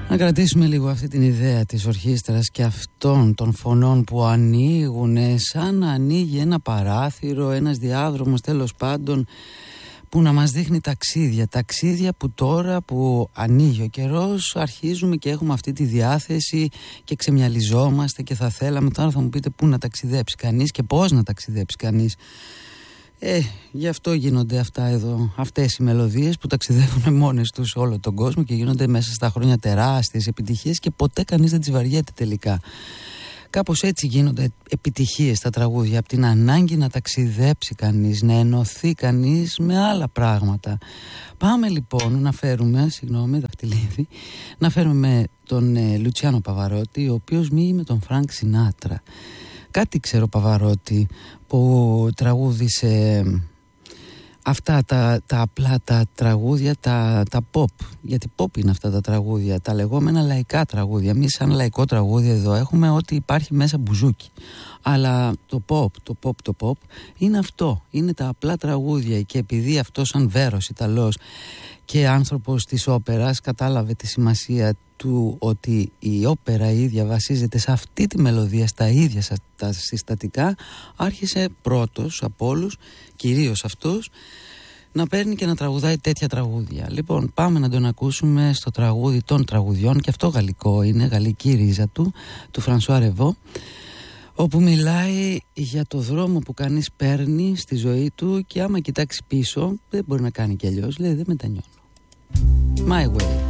Να κρατήσουμε λίγο αυτή την ιδέα της ορχήστρας και αυτών των φωνών που ανοίγουν σαν να ανοίγει ένα παράθυρο, ένας διάδρομος τέλος πάντων που να μας δείχνει ταξίδια που τώρα που ανοίγει ο καιρός αρχίζουμε και έχουμε αυτή τη διάθεση και ξεμυαλιζόμαστε και θα θέλαμε. Τώρα θα μου πείτε πού να ταξιδέψει κανείς και πώς να ταξιδέψει κανείς. Γι' αυτό γίνονται αυτά εδώ, αυτές οι μελωδίες που ταξιδεύουν μόνες τους όλο τον κόσμο και γίνονται μέσα στα χρόνια τεράστιες επιτυχίες και ποτέ κανείς δεν τις βαριέται τελικά. Κάπως έτσι γίνονται επιτυχίες στα τραγούδια, από την ανάγκη να ταξιδέψει κανείς, να ενωθεί κανείς με άλλα πράγματα. Πάμε λοιπόν να φέρουμε, δαχτυλίδι, να φέρουμε τον Λουτσιάνο Παβαρότη, ο οποίος μίλησε με τον Φρανκ Σινάτρα. Κάτι ξέρω Παβαρότη που τραγούδισε αυτά τα απλά τα τραγούδια, τα pop, γιατί pop είναι αυτά τα τραγούδια, τα λεγόμενα λαϊκά τραγούδια. Εμείς σαν λαϊκό τραγούδι εδώ έχουμε ότι υπάρχει μέσα μπουζούκι, αλλά το pop είναι αυτό, είναι τα απλά τραγούδια. Και επειδή αυτό σαν Βέρος Ιταλός και άνθρωπος της όπερας κατάλαβε τη σημασία του ότι η όπερα η ίδια βασίζεται σε αυτή τη μελωδία, στα ίδια τα συστατικά, άρχισε πρώτος από όλους, κυρίως αυτός, να παίρνει και να τραγουδάει τέτοια τραγούδια. Λοιπόν, πάμε να τον ακούσουμε στο τραγούδι των τραγουδιών, και αυτό γαλλικό είναι, γαλλική ρίζα του Φρανσουά Ρεβό, όπου μιλάει για το δρόμο που κανείς παίρνει στη ζωή του και άμα κοιτάξει πίσω δεν μπορεί να κάνει κι αλλιώς, λέει δεν μετανιώνω. My way.